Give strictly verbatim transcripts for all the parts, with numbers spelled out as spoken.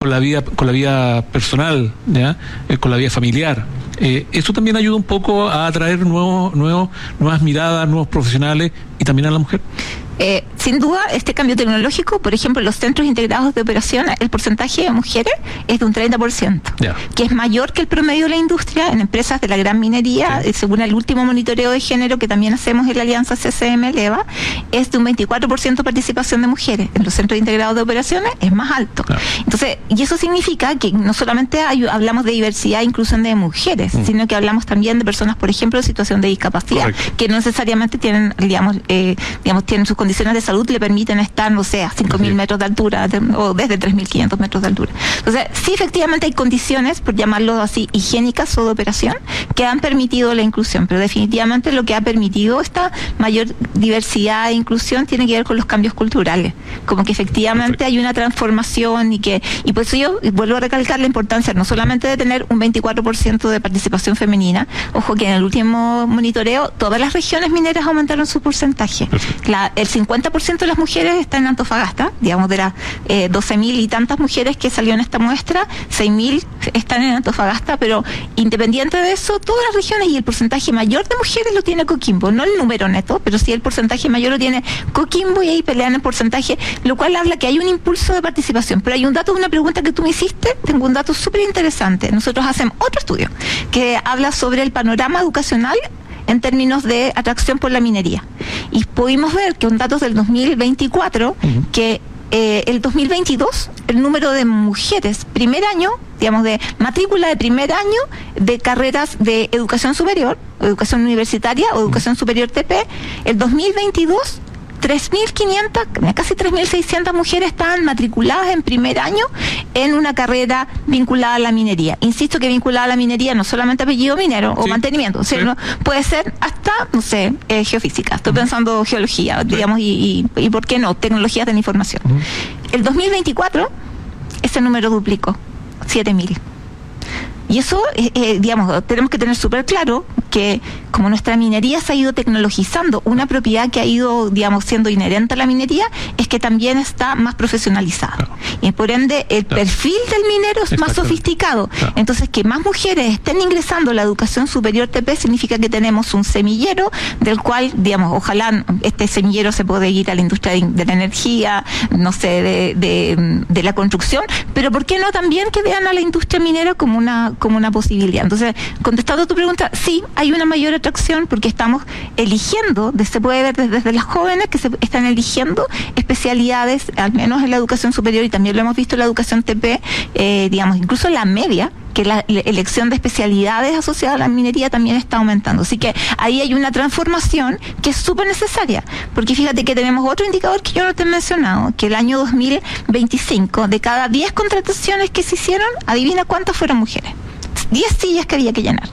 con la vida, con la vida personal, ¿ya? Eh, con la vida familiar. Eh, eso también ayuda un poco a atraer nuevos, nuevos, nuevas miradas, nuevos profesionales y también a la mujer. Eh, sin duda, este cambio tecnológico, por ejemplo, en los centros integrados de operación, el porcentaje de mujeres es de un treinta por ciento, yeah. que es mayor que el promedio de la industria en empresas de la gran minería, sí. eh, según el último monitoreo de género que también hacemos en la alianza C C M Eleva, es de un veinticuatro por ciento participación de mujeres. En los centros integrados de operaciones es más alto. Yeah. Entonces, y eso significa que no solamente hay, hablamos de diversidad e inclusión de mujeres, mm. sino que hablamos también de personas, por ejemplo, en situación de discapacidad, Correcto. que no necesariamente tienen, digamos, eh, digamos tienen sus condiciones de salud le permiten estar, no sé, a cinco mil metros de altura de, o desde tres mil quinientos metros de altura. Entonces, sí, efectivamente hay condiciones, por llamarlo así, higiénicas o de operación, que han permitido la inclusión, pero definitivamente lo que ha permitido esta mayor diversidad e inclusión tiene que ver con los cambios culturales, como que efectivamente Perfecto. hay una transformación y que, y por eso yo vuelvo a recalcar la importancia no solamente de tener un veinticuatro por ciento de participación femenina, ojo que en el último monitoreo todas las regiones mineras aumentaron su porcentaje. La, el cincuenta por ciento de las mujeres están en Antofagasta, digamos de las eh, doce mil y tantas mujeres que salió en esta muestra, seis mil están en Antofagasta, pero independiente de eso, todas las regiones y el porcentaje mayor de mujeres lo tiene Coquimbo, no el número neto, pero sí el porcentaje mayor lo tiene Coquimbo y ahí pelean el porcentaje, lo cual habla que hay un impulso de participación. Pero hay un dato, una pregunta que tú me hiciste, tengo un dato súper interesante. Nosotros hacemos otro estudio que habla sobre el panorama educacional en términos de atracción por la minería. Y pudimos ver que con datos del dos mil veinticuatro, uh-huh. que eh, el dos mil veintidós, el número de mujeres primer año, digamos de matrícula de primer año de carreras de educación superior, educación universitaria o educación uh-huh. superior T P, el dos mil veintidós, tres mil quinientas, casi tres mil seiscientas mujeres estaban matriculadas en primer año en una carrera vinculada a la minería. Insisto que vinculada a la minería no solamente apellido minero sí. o mantenimiento, sí. sino puede ser hasta, no sé, eh, geofísica, estoy uh-huh. pensando geología, sí. digamos, y, y, y por qué no, tecnologías de la información. Uh-huh. El dos mil veinticuatro, ese número duplicó, siete mil. Y eso, eh, eh, digamos, tenemos que tener súper claro que como nuestra minería se ha ido tecnologizando, una propiedad que ha ido, digamos, siendo inherente a la minería es que también está más profesionalizada. Claro. Y por ende, el claro. perfil del minero es más sofisticado. Claro. Entonces, que más mujeres estén ingresando a la educación superior T P significa que tenemos un semillero del cual, digamos, ojalá este semillero se puede ir a la industria de, de la energía, no sé, de, de, de la construcción, pero ¿por qué no también que vean a la industria minera como una como una posibilidad? Entonces, contestando a tu pregunta, sí, hay una mayor atracción porque estamos eligiendo, se puede ver desde, desde las jóvenes que se están eligiendo especialidades, al menos en la educación superior, y también lo hemos visto en la educación T P, eh, digamos, incluso la media, que la, la elección de especialidades asociadas a la minería también está aumentando. Así que ahí hay una transformación que es súper necesaria, porque fíjate que tenemos otro indicador que yo no te he mencionado, que el año dos mil veinticinco, de cada diez contrataciones que se hicieron, adivina cuántas fueron mujeres. diez sillas que había que llenar.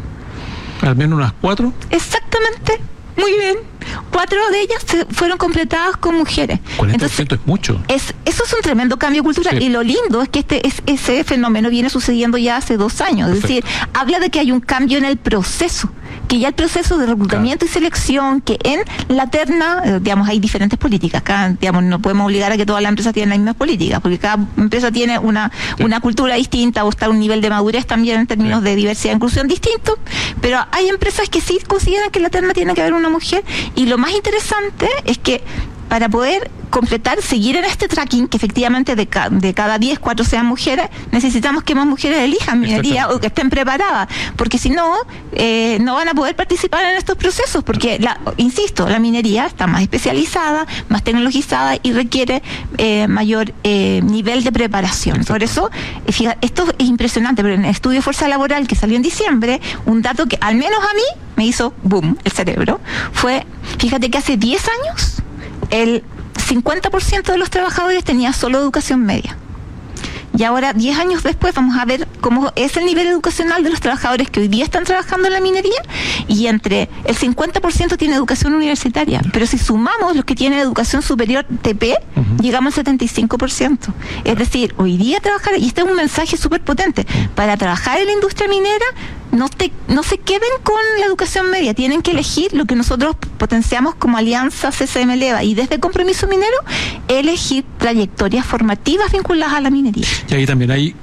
Al menos unas cuatro. Exactamente, muy bien. Cuatro de ellas se fueron completadas con mujeres. cuarenta por ciento Entonces, es mucho. Es, eso es un tremendo cambio cultural. Sí. Y lo lindo es que este es, ese fenómeno viene sucediendo ya hace dos años. Perfecto. Es decir, habla de que hay un cambio en el proceso, que ya el proceso de reclutamiento claro. y selección, que en la terna, eh, digamos, hay diferentes políticas. Cada, digamos, no podemos obligar a que todas las empresas tienen las mismas políticas, porque cada empresa tiene una, sí. una cultura distinta o está a un nivel de madurez también en términos sí. de diversidad e inclusión distinto, pero hay empresas que sí consideran que en la terna tiene que haber una mujer, y lo más interesante es que para poder completar, seguir en este tracking, que efectivamente de, ca de cada diez, cuatro sean mujeres, necesitamos que más mujeres elijan minería o que estén preparadas, porque si no, eh, no van a poder participar en estos procesos, porque, la, insisto, la minería está más especializada, más tecnologizada y requiere eh, mayor eh, nivel de preparación. Exacto. Por eso, fíjate, esto es impresionante, pero en el estudio de fuerza laboral que salió en diciembre, un dato que al menos a mí me hizo boom el cerebro, fue, fíjate que hace diez años, el cincuenta por ciento de los trabajadores tenía solo educación media. Y ahora, diez años después, vamos a ver cómo es el nivel educacional de los trabajadores que hoy día están trabajando en la minería, y entre el cincuenta por ciento tiene educación universitaria, pero si sumamos los que tienen educación superior T P, uh-huh. llegamos al setenta y cinco por ciento. Es decir, hoy día trabajar, y este es un mensaje súper potente, para trabajar en la industria minera, no, te, no se queden con la educación media, tienen que elegir lo que nosotros potenciamos como Alianza C C M Eleva, y desde Compromiso Minero, elegir trayectorias formativas vinculadas a la minería. Y ahí también hay